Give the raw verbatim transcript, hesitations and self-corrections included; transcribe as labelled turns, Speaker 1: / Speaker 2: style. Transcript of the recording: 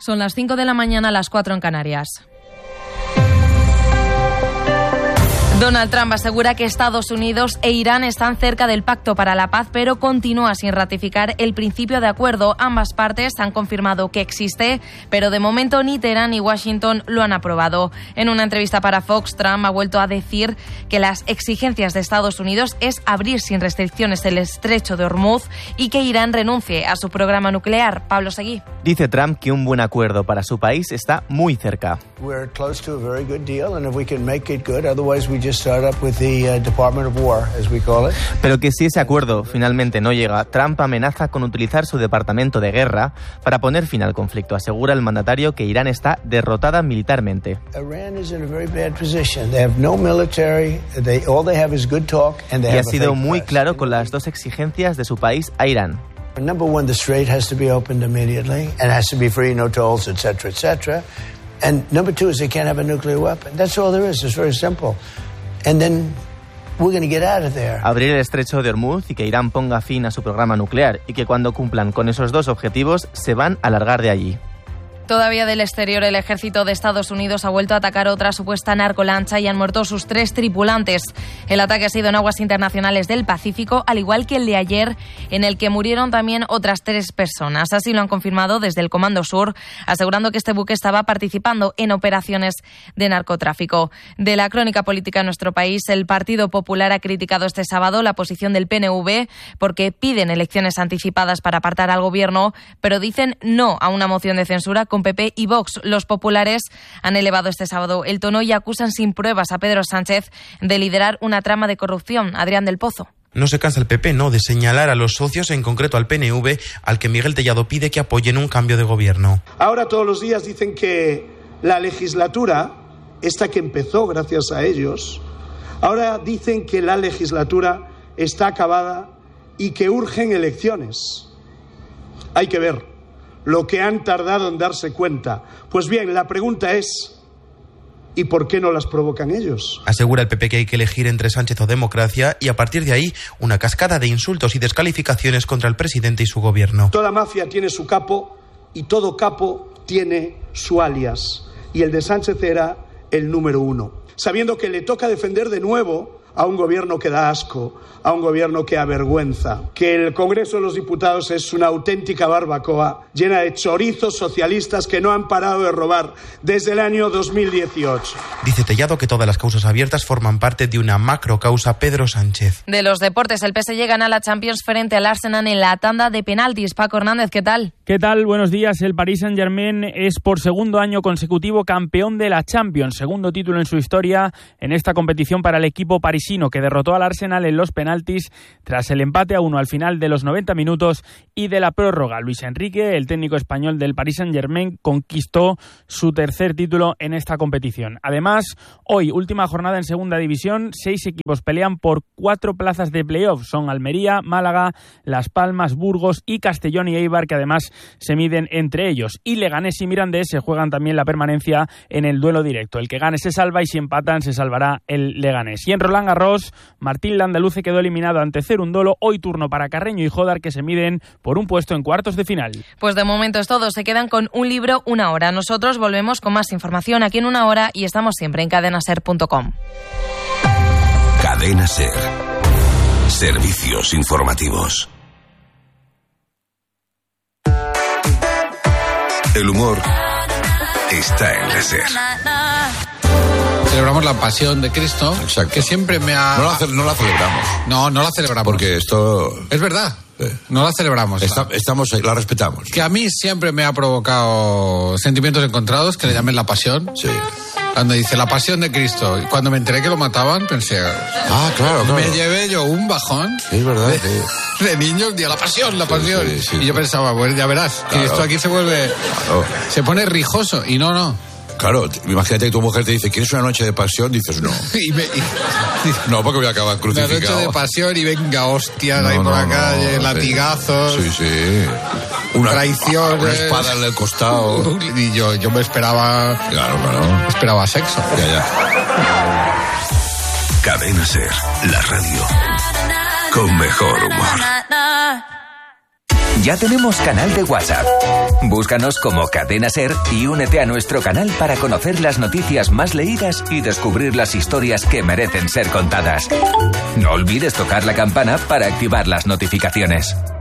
Speaker 1: Son las cinco de la mañana, las cuatro en Canarias. Donald Trump asegura que Estados Unidos e Irán están cerca del pacto para la paz, pero continúa sin ratificar el principio de acuerdo. Ambas partes han confirmado que existe, pero de momento ni Teherán ni Washington lo han aprobado. En una entrevista para Fox, Trump ha vuelto a decir que las exigencias de Estados Unidos es abrir sin restricciones el estrecho de Hormuz y que Irán renuncie a su programa nuclear. Pablo Seguí.
Speaker 2: Dice Trump que un buen acuerdo para su país está muy cerca.
Speaker 3: We're close to a very good deal, and if we can make it good, otherwise we just start up with the uh, Department of War, as we call it.
Speaker 2: Pero que si ese acuerdo finalmente no llega, Trump amenaza con utilizar su departamento de guerra para poner fin al conflicto. Asegura el mandatario que Irán está derrotada militarmente.
Speaker 3: Iran is in a very bad position. They have no military. They all they have is good talk, and they
Speaker 2: y
Speaker 3: have
Speaker 2: ha sido
Speaker 3: a fake
Speaker 2: muy
Speaker 3: press.
Speaker 2: claro con las dos exigencias de su país a Irán.
Speaker 3: Number one, the strait has to be opened immediately and has to be free, no tolls, et cetera, et cetera. And number two is they can't have a nuclear weapon. That's all there is. It's very simple. And then we're going to get out of there.
Speaker 2: Abrir el estrecho de Hormuz y que Irán ponga fin a su programa nuclear y que cuando cumplan con esos dos objetivos se van a largar de allí.
Speaker 1: Todavía del exterior, el ejército de Estados Unidos ha vuelto a atacar otra supuesta narcolancha y han muerto sus tres tripulantes. El ataque ha sido en aguas internacionales del Pacífico, al igual que el de ayer, en el que murieron también otras tres personas. Así lo han confirmado desde el Comando Sur, asegurando que este buque estaba participando en operaciones de narcotráfico. De la crónica política en nuestro país, el Partido Popular ha criticado este sábado la posición del P N V porque piden elecciones anticipadas para apartar al gobierno, pero dicen no a una moción de censura con P P y Vox. Los populares han elevado este sábado el tono y acusan sin pruebas a Pedro Sánchez de liderar una trama de corrupción. Adrián del Pozo.
Speaker 4: No se cansa el P P, no, de señalar a los socios, en concreto al P N V, al que Miguel Tellado pide que apoyen un cambio de gobierno.
Speaker 5: Ahora todos los días dicen que la legislatura, esta que empezó gracias a ellos, ahora dicen que la legislatura está acabada y que urgen elecciones. Hay que ver lo que han tardado en darse cuenta. Pues bien, la pregunta es, ¿y por qué no las provocan ellos?
Speaker 4: Asegura el P P que hay que elegir entre Sánchez o democracia y a partir de ahí una cascada de insultos y descalificaciones contra el presidente y su gobierno.
Speaker 5: Toda mafia tiene su capo y todo capo tiene su alias. Y el de Sánchez era el número uno. Sabiendo que le toca defender de nuevo a un gobierno que da asco, a un gobierno que avergüenza, que el Congreso de los Diputados es una auténtica barbacoa llena de chorizos socialistas que no han parado de robar desde el año dos mil dieciocho.
Speaker 4: Dice Tellado que todas las causas abiertas forman parte de una macrocausa Pedro Sánchez.
Speaker 1: De los deportes, el P S G gana la Champions frente al Arsenal en la tanda de penaltis. Paco Hernández, ¿qué tal?
Speaker 6: ¿Qué tal? Buenos días. El Paris Saint-Germain es por segundo año consecutivo campeón de la Champions, segundo título en su historia en esta competición para el equipo parisino, que derrotó al Arsenal en los penaltis tras el empate a uno al final de los noventa minutos y de la prórroga. Luis Enrique, el técnico español del Paris Saint-Germain, conquistó su tercer título en esta competición. Además, hoy, última jornada en segunda división, seis equipos pelean por cuatro plazas de playoff. Son Almería, Málaga, Las Palmas, Burgos y Castellón y Eibar, que además se miden entre ellos. Y Leganés y Mirandés se juegan también la permanencia en el duelo directo. El que gane se salva y si empatan se salvará el Leganés. Y en Roland Garros, Martín Landaluce quedó eliminado ante Cerúndolo. Hoy turno para Carreño y Jodar, que se miden por un puesto en cuartos de final.
Speaker 1: Pues de momento es todo. Se quedan con un libro, una hora. Nosotros volvemos con más información aquí en una hora y estamos siempre en cadena ser punto com.
Speaker 7: Cadena Ser. Servicios informativos. El humor está en la Ser.
Speaker 8: Celebramos la pasión de Cristo.
Speaker 9: Exacto.
Speaker 8: Que siempre me ha...
Speaker 9: No la, ce- no la celebramos.
Speaker 8: No, no la celebramos.
Speaker 9: Porque esto...
Speaker 8: Es verdad.
Speaker 9: Eh,
Speaker 8: No la celebramos.
Speaker 9: está-
Speaker 8: la...
Speaker 9: estamos ahí, la respetamos.
Speaker 8: Que a mí siempre me ha provocado sentimientos encontrados, que le llamen la pasión.
Speaker 9: Sí.
Speaker 8: Cuando dice la pasión de Cristo. Y cuando me enteré que lo mataban, pensé...
Speaker 9: Ah, claro, claro.
Speaker 8: Me llevé yo un bajón.
Speaker 9: Sí, es verdad.
Speaker 8: De,
Speaker 9: Sí.
Speaker 8: de niños, digo, la pasión, la
Speaker 9: Sí,
Speaker 8: pasión.
Speaker 9: sí, sí,
Speaker 8: y yo
Speaker 9: sí.
Speaker 8: pensaba, bueno, ya verás,
Speaker 9: Claro.
Speaker 8: Cristo aquí se vuelve...
Speaker 9: Claro.
Speaker 8: Se pone rijoso. Y no, no.
Speaker 9: Claro, t- imagínate que tu mujer te dice, ¿quieres una noche de pasión? Dices, no.
Speaker 8: Y me... y-
Speaker 9: No, porque voy a acabar
Speaker 8: Una
Speaker 9: crucificado.
Speaker 8: noche de pasión y venga, hostias
Speaker 9: No,
Speaker 8: ahí por
Speaker 9: no,
Speaker 8: la
Speaker 9: no,
Speaker 8: calle,
Speaker 9: sí.
Speaker 8: latigazos,
Speaker 9: Sí, sí. Una,
Speaker 8: traiciones.
Speaker 9: Una espada en el costado.
Speaker 8: Y yo, yo me esperaba,
Speaker 9: Claro, claro.
Speaker 8: esperaba sexo.
Speaker 9: Ya, ya.
Speaker 7: Cadena Ser, la radio con mejor humor.
Speaker 10: Ya tenemos canal de WhatsApp. Búscanos como Cadena Ser y únete a nuestro canal para conocer las noticias más leídas y descubrir las historias que merecen ser contadas. No olvides tocar la campana para activar las notificaciones.